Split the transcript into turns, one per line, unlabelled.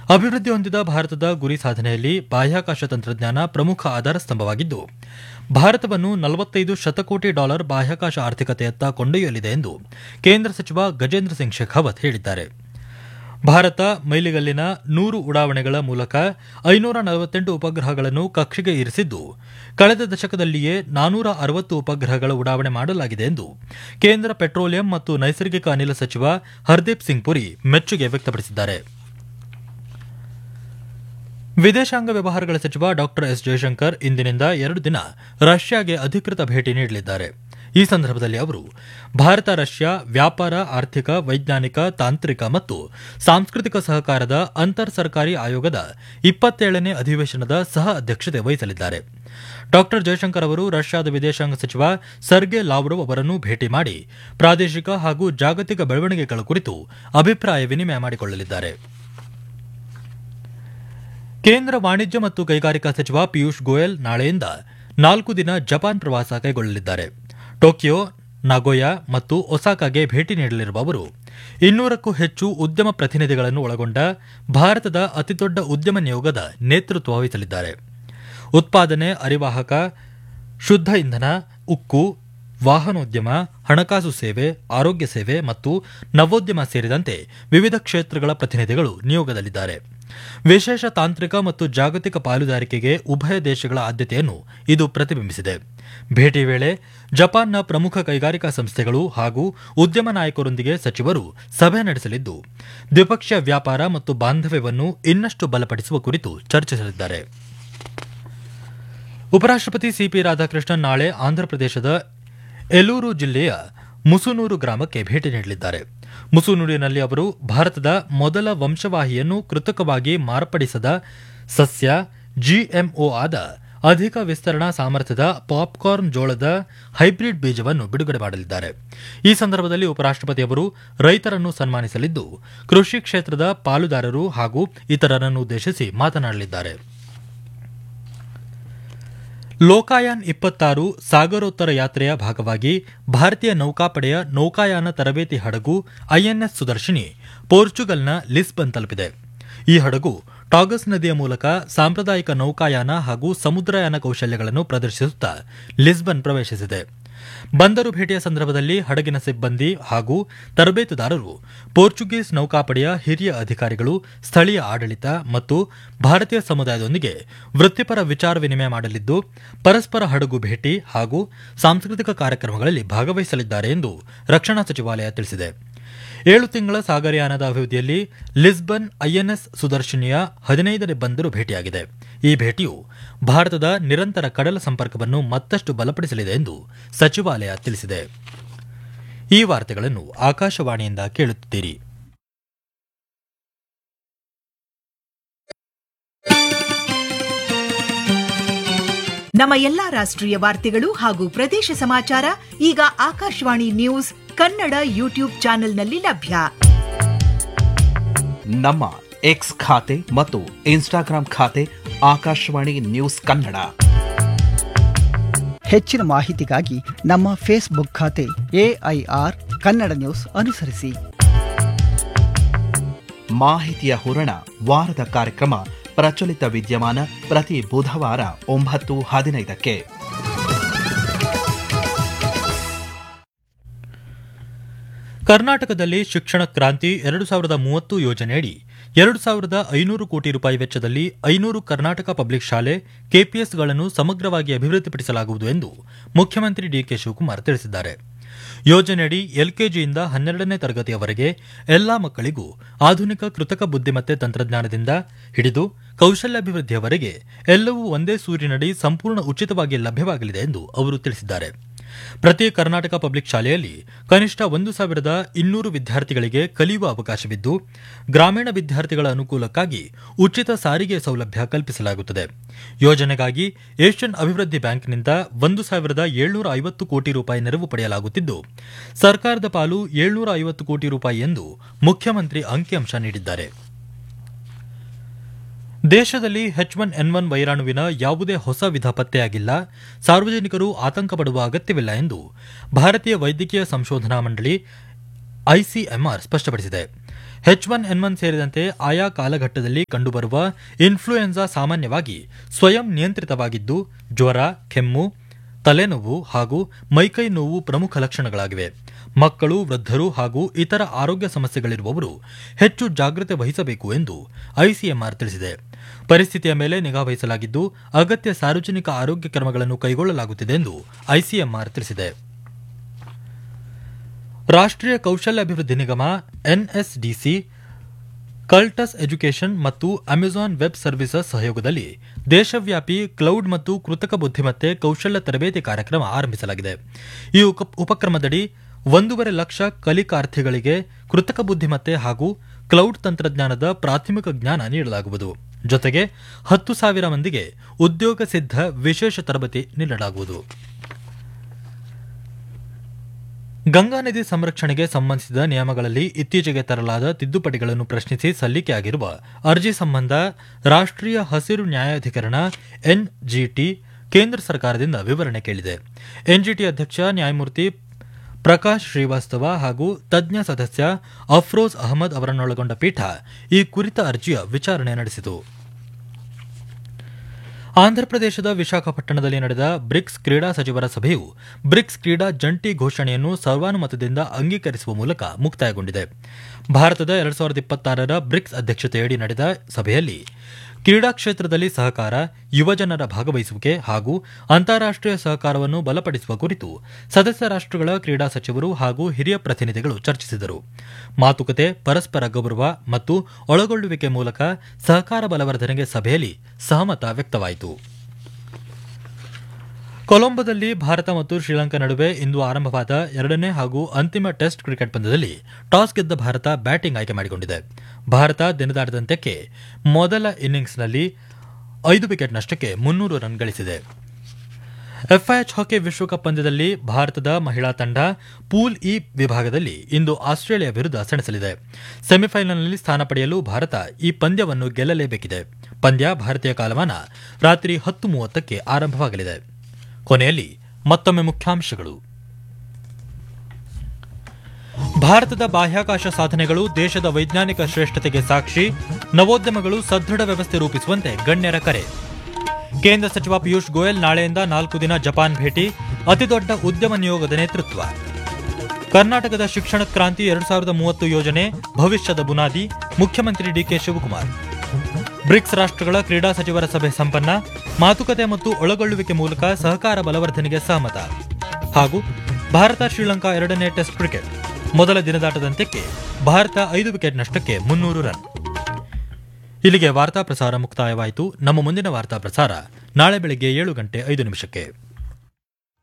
ಅಭಿವೃದ್ಧಿ ಹೊಂದಿದ ಭಾರತದ ಗುರಿ ಸಾಧನೆಯಲ್ಲಿ ಬಾಹ್ಯಾಕಾಶ ತಂತ್ರಜ್ಞಾನ ಪ್ರಮುಖ ಆಧಾರ ಸ್ತಂಭವಾಗಿದ್ದು ಭಾರತವನ್ನು 45 ಶತಕೋಟಿ ಡಾಲರ್ ಬಾಹ್ಯಾಕಾಶ ಆರ್ಥಿಕತೆಯತ್ತ ಕೊಂಡೊಯ್ಯಲಿದೆ ಎಂದು ಕೇಂದ್ರ ಸಚಿವ ಗಜೇಂದ್ರ ಸಿಂಗ್ ಶೇಖಾವತ್ ಹೇಳಿದ್ದಾರೆ. ಭಾರತ ಮೈಲಿಗಲ್ಲಿನ 100 ಉಡಾವಣೆಗಳ ಮೂಲಕ 548 ಉಪಗ್ರಹಗಳನ್ನು ಕಕ್ಷೆಗೆ ಇರಿಸಿದ್ದು, ಕಳೆದ ದಶಕದಲ್ಲಿಯೇ 460 ಉಪಗ್ರಹಗಳ ಉಡಾವಣೆ ಮಾಡಲಾಗಿದೆ ಎಂದು ಕೇಂದ್ರ ಪೆಟ್ರೋಲಿಯಂ ಮತ್ತು ನೈಸರ್ಗಿಕ ಅನಿಲ ಸಚಿವ ಹರ್ದೀಪ್ ಸಿಂಗ್ ಪುರಿ ಮೆಚ್ಚುಗೆ ವ್ಯಕ್ತಪಡಿಸಿದ್ದಾರೆ. ವಿದೇಶಾಂಗ ವ್ಯವಹಾರಗಳ ಸಚಿವ ಡಾ ಎಸ್ ಜಯಶಂಕರ್ ಇಂದಿನಿಂದ 2 ದಿನ ರಷ್ಯಾಗೆ ಅಧಿಕೃತ ಭೇಟಿ ನೀಡಲಿದ್ದಾರೆ. ಈ ಸಂದರ್ಭದಲ್ಲಿ ಅವರು ಭಾರತ ರಷ್ಯಾ ವ್ಯಾಪಾರ, ಆರ್ಥಿಕ, ವೈಜ್ಞಾನಿಕ, ತಾಂತ್ರಿಕ ಮತ್ತು ಸಾಂಸ್ಕೃತಿಕ ಸಹಕಾರದ ಅಂತರ್ ಸರ್ಕಾರಿ ಆಯೋಗದ 27ನೇ ಅಧಿವೇಶನದ ಸಹ ಅಧ್ಯಕ್ಷತೆ ವಹಿಸಲಿದ್ದಾರೆ. ಡಾ ಜಯಶಂಕರ್ ಅವರು ರಷ್ಯಾದ ವಿದೇಶಾಂಗ ಸಚಿವ ಸರ್ಗೆ ಲಾವ್ರವ್ ಅವರನ್ನು ಭೇಟಿ ಮಾಡಿ ಪ್ರಾದೇಶಿಕ ಹಾಗೂ ಜಾಗತಿಕ ಬೆಳವಣಿಗೆಗಳ ಕುರಿತು ಅಭಿಪ್ರಾಯ ವಿನಿಮಯ ಮಾಡಿಕೊಳ್ಳಲಿದ್ದಾರೆ. ಕೇಂದ್ರ ವಾಣಿಜ್ಯ ಮತ್ತು ಕೈಗಾರಿಕಾ ಸಚಿವ ಪಿಯೂಷ್ ಗೋಯಲ್ ನಾಳೆಯಿಂದ 4 ದಿನ ಜಪಾನ್ ಪ್ರವಾಸ ಕೈಗೊಳ್ಳಲಿದ್ದಾರೆ. ಟೋಕಿಯೋ, ನಗೋಯಾ ಮತ್ತು ಒಸಾಕಾಗೆ ಭೇಟಿ ನೀಡಲಿರುವ ಅವರು 200ಕ್ಕೂ ಹೆಚ್ಚು ಉದ್ಯಮ ಪ್ರತಿನಿಧಿಗಳನ್ನು ಒಳಗೊಂಡ ಭಾರತದ ಅತಿದೊಡ್ಡ ಉದ್ಯಮ ನಿಯೋಗದ ನೇತೃತ್ವ ವಹಿಸಲಿದ್ದಾರೆ. ಉತ್ಪಾದನೆ, ಅರಿವಾಹಕ, ಶುದ್ಧ ಇಂಧನ, ಉಕ್ಕು, ವಾಹನೋದ್ಯಮ, ಹಣಕಾಸು ಸೇವೆ, ಆರೋಗ್ಯ ಸೇವೆ ಮತ್ತು ನವೋದ್ಯಮ ಸೇರಿದಂತೆ ವಿವಿಧ ಕ್ಷೇತ್ರಗಳ ಪ್ರತಿನಿಧಿಗಳು ನಿಯೋಗದಲ್ಲಿದ್ದಾರೆ. ವಿಶೇಷ ತಾಂತ್ರಿಕ ಮತ್ತು ಜಾಗತಿಕ ಪಾಲುದಾರಿಕೆಗೆ ಉಭಯ ದೇಶಗಳ ಆದ್ಯತೆಯನ್ನು ಇದು ಪ್ರತಿಬಿಂಬಿಸಿದೆ. ಭೇಟಿ ವೇಳೆ ಜಪಾನ್ನ ಪ್ರಮುಖ ಕೈಗಾರಿಕಾ ಸಂಸ್ಥೆಗಳು ಹಾಗೂ ಉದ್ಯಮ ನಾಯಕರೊಂದಿಗೆ ಸಚಿವರು ಸಭೆ ನಡೆಸಲಿದ್ದು, ದ್ವಿಪಕ್ಷೀಯ ವ್ಯಾಪಾರ ಮತ್ತು ಬಾಂಧವ್ಯವನ್ನು ಇನ್ನಷ್ಟು ಬಲಪಡಿಸುವ ಕುರಿತು ಚರ್ಚಿಸಲಿದ್ದಾರೆ. ಉಪರಾಷ್ಟಪತಿ ಸಿಪಿ ರಾಧಾಕೃಷ್ಣನ್ ನಾಳೆ ಆಂಧ್ರಪ್ರದೇಶದ ಎಲೂರು ಜಿಲ್ಲೆಯ ಮುಸುನೂರು ಗ್ರಾಮಕ್ಕೆ ಭೇಟಿ ನೀಡಲಿದ್ದಾರೆ. ಮುಸುನೂರಿನಲ್ಲಿ ಅವರು ಭಾರತದ ಮೊದಲ ವಂಶವಾಹಿಯನ್ನು ಕೃತಕವಾಗಿ ಮಾರ್ಪಡಿಸದ ಸಸ್ಯ ಜಿಎಂಒ ಆದ ಅಧಿಕ ವಿಸ್ತರಣಾ ಸಾಮರ್ಥ್ಯದ ಪಾಪ್ಕಾರ್ನ್ ಜೋಳದ ಹೈಬ್ರಿಡ್ ಬೀಜವನ್ನು ಬಿಡುಗಡೆ ಮಾಡಲಿದ್ದಾರೆ. ಈ ಸಂದರ್ಭದಲ್ಲಿ ಉಪರಾಷ್ಟಪತಿ ಅವರು ರೈತರನ್ನು ಸನ್ಮಾನಿಸಲಿದ್ದು, ಕೃಷಿ ಕ್ಷೇತ್ರದ ಪಾಲುದಾರರು ಹಾಗೂ ಇತರರನ್ನು ಉದ್ದೇಶಿಸಿ ಮಾತನಾಡಲಿದ್ದಾರೆ. ಲೋಕಾಯಾನ್ 26 ಸಾಗರೋತ್ತರ ಯಾತ್ರೆಯ ಭಾಗವಾಗಿ ಭಾರತೀಯ ನೌಕಾಪಡೆಯ ನೌಕಾಯಾನ ತರಬೇತಿ ಹಡಗು ಐಎನ್ಎಸ್ ಸುದರ್ಶಿನಿ ಪೋರ್ಚುಗಲ್ನ ಲಿಸ್ಬನ್ ತಲುಪಿದೆ. ಈ ಹಡಗು ಟಾಗಸ್ ನದಿಯ ಮೂಲಕ ಸಾಂಪ್ರದಾಯಿಕ ನೌಕಾಯಾನ ಹಾಗೂ ಸಮುದ್ರಯಾನ ಕೌಶಲ್ಯಗಳನ್ನು ಪ್ರದರ್ಶಿಸುತ್ತಾ ಲಿಸ್ಬನ್ ಪ್ರವೇಶಿಸಿದೆ. ಬಂದರು ಭೇಟಿಯ ಸಂದರ್ಭದಲ್ಲಿ ಹಡಗಿನ ಸಿಬ್ಬಂದಿ ಹಾಗೂ ತರಬೇತುದಾರರು ಪೋರ್ಚುಗೀಸ್ ನೌಕಾಪಡೆಯ ಹಿರಿಯ ಅಧಿಕಾರಿಗಳು, ಸ್ಥಳೀಯ ಆಡಳಿತ ಮತ್ತು ಭಾರತೀಯ ಸಮುದಾಯದೊಂದಿಗೆ ವೃತ್ತಿಪರ ವಿಚಾರ ವಿನಿಮಯ ಮಾಡಲಿದ್ದು, ಪರಸ್ಪರ ಹಡಗು ಭೇಟಿ ಹಾಗೂ ಸಾಂಸ್ಕೃತಿಕ ಕಾರ್ಯಕ್ರಮಗಳಲ್ಲಿ ಭಾಗವಹಿಸಲಿದ್ದಾರೆ ಎಂದು ರಕ್ಷಣಾ ಸಚಿವಾಲಯ ತಿಳಿಸಿದೆ. 7 ತಿಂಗಳ ಸಾಗರಯಾನದ ಅವಧಿಯಲ್ಲಿ ಲಿಸ್ಬನ್ ಐಎನ್ಎಸ್ ಸುದರ್ಶಿನಿಯ 15ನೇ ಬಂದರು ಭೇಟಿಯಾಗಿದೆ. ಈ ಭೇಟಿಯು ಭಾರತದ ನಿರಂತರ ಕಡಲ ಸಂಪರ್ಕವನ್ನು ಮತ್ತಷ್ಟು ಬಲಪಡಿಸಲಿದೆ ಎಂದು ಸಚಿವಾಲಯ ತಿಳಿಸಿದೆ. ಈ ವಾರ್ತೆಗಳನ್ನು ಆಕಾಶವಾಣಿಯಿಂದ ಕೇಳುತ್ತಿದ್ದೀರಿ.
ನಮ್ಮ ಎಲ್ಲಾ ರಾಷ್ಟ್ರೀಯ ವಾರ್ತೆಗಳು ಹಾಗೂ ಪ್ರದೇಶ ಸಮಾಚಾರ ಈಗ ಆಕಾಶವಾಣಿ ನ್ಯೂಸ್ ಕನ್ನಡ ಯೂಟ್ಯೂಬ್ ಚಾನೆಲ್ನಲ್ಲಿ ಲಭ್ಯ.
ನಮ್ಮ ಎಕ್ಸ್ ಖಾತೆ ಮತ್ತು ಇನ್ಸ್ಟಾಗ್ರಾಂ ಖಾತೆ ಆಕಾಶವಾಣಿ ನ್ಯೂಸ್ ಕನ್ನಡ.
ಹೆಚ್ಚಿನ ಮಾಹಿತಿಗಾಗಿ ನಮ್ಮ ಫೇಸ್ಬುಕ್ ಖಾತೆ ಎಐಆರ್ ಕನ್ನಡ ನ್ಯೂಸ್ ಅನುಸರಿಸಿ.
ಮಾಹಿತಿಯ ಹೂರಣ ವಾರದ ಕಾರ್ಯಕ್ರಮ ಪ್ರಚಲಿತ ವಿದ್ಯಮಾನ ಪ್ರತಿ ಬುಧವಾರ 9:15ಕ್ಕೆ.
ಕರ್ನಾಟಕದಲ್ಲಿ ಶಿಕ್ಷಣ ಕ್ರಾಂತಿ 2030 ಯೋಜನೆಯಡಿ 2,500 ಕೋಟಿ ರೂಪಾಯಿ ವೆಚ್ಚದಲ್ಲಿ 500 ಕರ್ನಾಟಕ ಪಬ್ಲಿಕ್ ಶಾಲೆ ಕೆಪಿಎಸ್ಗಳನ್ನು ಸಮಗ್ರವಾಗಿ ಅಭಿವೃದ್ಧಿಪಡಿಸಲಾಗುವುದು ಎಂದು ಮುಖ್ಯಮಂತ್ರಿ ಡಿಕೆ ಶಿವಕುಮಾರ್ ತಿಳಿಸಿದ್ದಾರೆ. ಯೋಜನೆಯಡಿ ಎಲ್ಕೆಜಿಯಿಂದ 12ನೇ ತರಗತಿಯವರೆಗೆ ಎಲ್ಲಾ ಮಕ್ಕಳಿಗೂ ಆಧುನಿಕ ಕೃತಕ ಬುದ್ದಿಮತ್ತೆ ತಂತ್ರಜ್ಞಾನದಿಂದ ಹಿಡಿದು ಕೌಶಲ್ಯಾಭಿವೃದ್ಧಿಯವರೆಗೆ ಎಲ್ಲವೂ ಒಂದೇ ಸೂರಿನಡಿ ಸಂಪೂರ್ಣ ಉಚಿತವಾಗಿ ಲಭ್ಯವಾಗಲಿದೆ ಎಂದು ಅವರು ತಿಳಿಸಿದ್ದಾರೆ. ಪ್ರತಿ ಕರ್ನಾಟಕ ಪಬ್ಲಿಕ್ ಶಾಲೆಯಲ್ಲಿ ಕನಿಷ್ಠ 1,200 ವಿದ್ಯಾರ್ಥಿಗಳಿಗೆ ಕಲಿಯುವ ಅವಕಾಶವಿದ್ದು, ಗ್ರಾಮೀಣ ವಿದ್ಯಾರ್ಥಿಗಳ ಅನುಕೂಲಕ್ಕಾಗಿ ಉಚಿತ ಸಾರಿಗೆ ಸೌಲಭ್ಯ ಕಲ್ಪಿಸಲಾಗುತ್ತದೆ. ಯೋಜನೆಗಾಗಿ ಏಷ್ಯನ್ ಅಭಿವೃದ್ಧಿ ಬ್ಯಾಂಕ್ನಿಂದ 1,750 ಕೋಟಿ ರೂಪಾಯಿ ನೆರವು ಪಡೆಯಲಾಗುತ್ತಿದ್ದು, ಸರ್ಕಾರದ ಪಾಲು 750 ಕೋಟಿ ರೂಪಾಯಿ ಎಂದು ಮುಖ್ಯಮಂತ್ರಿ ಅಂಕಿಅಂಶ ನೀಡಿದ್ದಾರೆ. ದೇಶದಲ್ಲಿ H1N1 ವೈರಾಣುವಿನ ಯಾವುದೇ ಹೊಸ ವಿಧ ಪತ್ತೆಯಾಗಿಲ್ಲ, ಸಾರ್ವಜನಿಕರು ಆತಂಕ ಪಡುವ ಅಗತ್ಯವಿಲ್ಲ ಎಂದು ಭಾರತೀಯ ವೈದ್ಯಕೀಯ ಸಂಶೋಧನಾ ಮಂಡಳಿ ಐಸಿಎಂಆರ್ ಸ್ಪಷ್ಟಪಡಿಸಿದೆ. H1N1 ಸೇರಿದಂತೆ ಆಯಾ ಕಾಲಘಟ್ಟದಲ್ಲಿ ಕಂಡುಬರುವ ಇನ್ಫ್ಲೂಯೆನ್ಸಾ ಸಾಮಾನ್ಯವಾಗಿ ಸ್ವಯಂ ನಿಯಂತ್ರಿತವಾಗಿದ್ದು ಜ್ವರ, ಕೆಮ್ಮು, ತಲೆನೋವು ಹಾಗೂ ಮೈಕೈ ನೋವು ಪ್ರಮುಖ ಲಕ್ಷಣಗಳಾಗಿವೆ. ಮಕ್ಕಳು, ವೃದ್ಧರು ಹಾಗೂ ಇತರ ಆರೋಗ್ಯ ಸಮಸ್ಯೆಗಳಿರುವವರು ಹೆಚ್ಚು ಜಾಗೃತೆ ವಹಿಸಬೇಕು ಎಂದು ಐಸಿಎಂಆರ್ ತಿಳಿಸಿದೆ. ಪರಿಸ್ಥಿತಿಯ ಮೇಲೆ ನಿಗಾ ವಹಿಸಲಾಗಿದ್ದು ಅಗತ್ಯ ಸಾರ್ವಜನಿಕ ಆರೋಗ್ಯ ಕ್ರಮಗಳನ್ನು ಕೈಗೊಳ್ಳಲಾಗುತ್ತಿದೆ ಎಂದು ಐಸಿಎಂಆರ್ ತಿಳಿಸಿದೆ. ರಾಷ್ಟ್ರೀಯ ಕೌಶಲ್ಯ ಅಭಿವೃದ್ಧಿ ನಿಗಮ ಎನ್ಎಸ್ಡಿಸಿ, ಕಲ್ಟಸ್ ಎಜುಕೇಷನ್ ಮತ್ತು ಅಮೆಜಾನ್ ವೆಬ್ ಸರ್ವಿಸಸ್ ಸಹಯೋಗದಲ್ಲಿ ದೇಶವ್ಯಾಪಿ ಕ್ಲೌಡ್ ಮತ್ತು ಕೃತಕ ಬುದ್ಧಿಮತ್ತೆ ಕೌಶಲ್ಯ ತರಬೇತಿ ಕಾರ್ಯಕ್ರಮ ಆರಂಭಿಸಲಾಗಿದೆ. ಈ ಉಪಕ್ರಮದಡಿ 1.5 ಲಕ್ಷ ಕಲಿಕಾರ್ಥಿಗಳಿಗೆ ಕೃತಕ ಬುದ್ಧಿಮತ್ತೆ ಹಾಗೂ ಕ್ಲೌಡ್ ತಂತ್ರಜ್ಞಾನದ ಪ್ರಾಥಮಿಕ ಜ್ಞಾನ ನೀಡಲಾಗುವುದು. ಜೊತೆಗೆ 10,000 ಮಂದಿಗೆ ಉದ್ಯೋಗ ಸಿದ್ಧ ವಿಶೇಷ ತರಬೇತಿ ನೀಡಲಾಗುವುದು. ಗಂಗಾ ನದಿ ಸಂರಕ್ಷಣೆಗೆ ಸಂಬಂಧಿಸಿದ ನಿಯಮಗಳಲ್ಲಿ ಇತ್ತೀಚೆಗೆ ತರಲಾದ ತಿದ್ದುಪಡಿಗಳನ್ನು ಪ್ರಶ್ನಿಸಿ ಸಲ್ಲಿಕೆಯಾಗಿರುವ ಅರ್ಜಿ ಸಂಬಂಧ ರಾಷ್ಟ್ರೀಯ ಹಸಿರು ನ್ಯಾಯಾಧಿಕರಣ ಎನ್ಜಿಟಿ ಕೇಂದ್ರ ಸರ್ಕಾರದಿಂದ ವಿವರಣೆ ಕೇಳಿದೆ. ಎನ್ಜಿಟಿ ಅಧ್ಯಕ್ಷ ನ್ಯಾಯಮೂರ್ತಿ ಪ್ರಕಾಶ್ ಶ್ರೀವಾಸ್ತವ ಹಾಗೂ ತಜ್ಞ ಸದಸ್ಯ ಅಫ್ರೋಜ್ ಅಹಮದ್ ಅವರನ್ನೊಳಗೊಂಡ ಪೀಠ ಈ ಕುರಿತ ಅರ್ಜಿಯ ವಿಚಾರಣೆ ನಡೆಸಿತು. ಆಂಧ್ರಪ್ರದೇಶದ ವಿಶಾಖಪಟ್ಟಣದಲ್ಲಿ ನಡೆದ ಬ್ರಿಕ್ಸ್ ಕ್ರೀಡಾ ಸಚಿವರ ಸಭೆಯು ಬ್ರಿಕ್ಸ್ ಕ್ರೀಡಾ ಜಂಟಿ ಘೋಷಣೆಯನ್ನು ಸರ್ವಾನುಮತದಿಂದ ಅಂಗೀಕರಿಸುವ ಮೂಲಕ ಮುಕ್ತಾಯಗೊಂಡಿದೆ. ಭಾರತದ 2026ರ ಬ್ರಿಕ್ಸ್ ಅಧ್ಯಕ್ಷತೆಯಡಿ ನಡೆದ ಸಭೆಯಲ್ಲಿ ಕ್ರೀಡಾ ಕ್ಷೇತ್ರದಲ್ಲಿ ಸಹಕಾರ, ಯುವಜನರ ಭಾಗವಹಿಸುವಿಕೆ ಹಾಗೂ ಅಂತಾರಾಷ್ಟೀಯ ಸಹಕಾರವನ್ನು ಬಲಪಡಿಸುವ ಕುರಿತು ಸದಸ್ಯ ರಾಷ್ಟ್ರಗಳ ಕ್ರೀಡಾ ಸಚಿವರು ಹಾಗೂ ಹಿರಿಯ ಪ್ರತಿನಿಧಿಗಳು ಚರ್ಚಿಸಿದರು. ಮಾತುಕತೆ, ಪರಸ್ಪರ ಗೌರವ ಮತ್ತು ಒಳಗೊಳ್ಳುವಿಕೆ ಮೂಲಕ ಸಹಕಾರ ಬಲವರ್ಧನೆಗೆ ಸಭೆಯಲ್ಲಿ ಸಹಮತ ವ್ಯಕ್ತವಾಯಿತು. ಕೊಲಂಬೋದಲ್ಲಿ ಭಾರತ ಮತ್ತು ಶ್ರೀಲಂಕಾ ನಡುವೆ ಇಂದು ಆರಂಭವಾದ 2ನೇ ಹಾಗೂ ಅಂತಿಮ ಟೆಸ್ಟ್ ಕ್ರಿಕೆಟ್ ಪಂದ್ಯದಲ್ಲಿ ಟಾಸ್ ಗೆದ್ದ ಭಾರತ ಬ್ಯಾಟಿಂಗ್ ಆಯ್ಕೆ ಮಾಡಿಕೊಂಡಿದೆ. ಭಾರತ ದಿನದಾಟದಂತ್ಯಕ್ಕೆ ಮೊದಲ ಇನ್ನಿಂಗ್ಸ್ನಲ್ಲಿ 5 ವಿಕೆಟ್ ನಷ್ಟಕ್ಕೆ 300 ರನ್ ಗಳಿಸಿದೆ. ಎಫ್ಐಎಚ್ ಹಾಕಿ ವಿಶ್ವಕಪ್ ಪಂದ್ಯದಲ್ಲಿ ಭಾರತದ ಮಹಿಳಾ ತಂಡ ಪೂಲ್ ಇ ವಿಭಾಗದಲ್ಲಿ ಇಂದು ಆಸ್ಟ್ರೇಲಿಯಾ ವಿರುದ್ಧ ಸೆಣಸಲಿದೆ. ಸೆಮಿಫೈನಲ್ನಲ್ಲಿ ಸ್ಥಾನ ಪಡೆಯಲು ಭಾರತ ಈ ಪಂದ್ಯವನ್ನು ಗೆಲ್ಲಲೇಬೇಕಿದೆ. ಪಂದ್ಯ ಭಾರತೀಯ ಕಾಲಮಾನ ರಾತ್ರಿ 10:30ಕ್ಕೆ ಆರಂಭವಾಗಲಿದೆ. ಕೊನೆಯಲ್ಲಿ ಮತ್ತೊಮ್ಮೆ ಮುಖ್ಯಾಂಶಗಳು. ಭಾರತದ ಬಾಹ್ಯಾಕಾಶ ಸಾಧನೆಗಳು ದೇಶದ ವೈಜ್ಞಾನಿಕ ಶ್ರೇಷ್ಠತೆಗೆ ಸಾಕ್ಷಿ. ನವೋದ್ಯಮಗಳು ಸದೃಢ ವ್ಯವಸ್ಥೆ ರೂಪಿಸುವಂತೆ ಗಣ್ಯರ ಕರೆ. ಕೇಂದ್ರ ಸಚಿವ ಪಿಯೂಷ್ ಗೋಯಲ್ ನಾಳೆಯಿಂದ 4 ದಿನ ಜಪಾನ್ ಭೇಟಿ. ಅತಿದೊಡ್ಡ ಉದ್ಯಮ ನಿಯೋಗದ ನೇತೃತ್ವ. ಕರ್ನಾಟಕದ ಶಿಕ್ಷಣ ಕ್ರಾಂತಿ 2030 ಯೋಜನೆ ಭವಿಷ್ಯದ ಬುನಾದಿ. ಮುಖ್ಯಮಂತ್ರಿ ಡಿಕೆ ಶಿವಕುಮಾರ್. ಬ್ರಿಕ್ಸ್ ರಾಷ್ಟ್ರಗಳ ಕ್ರೀಡಾ ಸಚಿವರ ಸಭೆ ಸಂಪನ್ನ. ಮಾತುಕತೆ ಮತ್ತು ಒಳಗೊಳ್ಳುವಿಕೆ ಮೂಲಕ ಸಹಕಾರ ಬಲವರ್ಧನೆಗೆ ಸಹಮತ. ಹಾಗೂ ಭಾರತ ಶ್ರೀಲಂಕಾ 2ನೇ ಟೆಸ್ಟ್ ಕ್ರಿಕೆಟ್ ಮೊದಲ ದಿನದಾಟದಂತ್ಯಕ್ಕೆ ಭಾರತ 5 ವಿಕೆಟ್ ನಷ್ಟಕ್ಕೆ 300 ರನ್. ಇಲ್ಲಿಗೆ ವಾರ್ತಾ ಪ್ರಸಾರ ಮುಕ್ತಾಯವಾಯಿತು. ನಮ್ಮ ಮುಂದಿನ ವಾರ್ತಾ ಪ್ರಸಾರ ನಾಳೆ ಬೆಳಗ್ಗೆ 7:05.